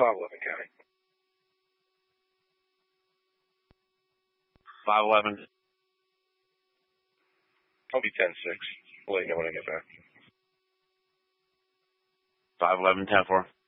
511 County. 511. I'll be 10-6. I'll let you know when I get back. 511, 10-4.